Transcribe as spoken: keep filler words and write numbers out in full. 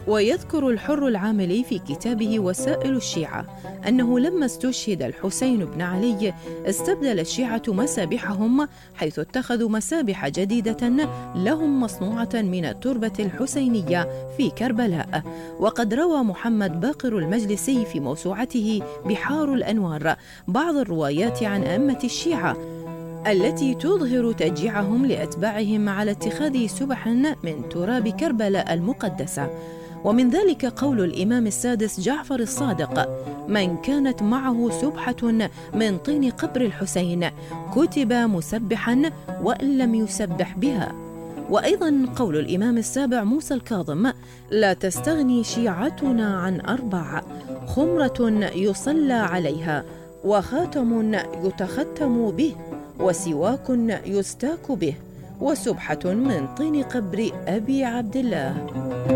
ويذكر الحر العاملي في كتابه وسائل الشيعة أنه لما استشهد الحسين بن علي استبدل الشيعة مسابحهم، حيث اتخذوا مسابح جديدة لهم مصنوعة من التربة الحسينية في كربلاء. وقد روى محمد باقر المجلسي في موسوعته بحار الأنوار بعض الروايات عن أئمة الشيعة التي تظهر تشجيعهم لأتباعهم على اتخاذ سبحا من تراب كربلاء المقدسة، ومن ذلك قول الإمام السادس جعفر الصادق: من كانت معه سبحة من طين قبر الحسين كتب مسبحا وإن لم يسبح بها. وأيضا قول الإمام السابع موسى الكاظم: لا تستغني شيعتنا عن أربع: خمرة يصلى عليها، وخاتم يتختم به، وسواك يستاك به، وسبحة من طين قبر أبي عبد الله.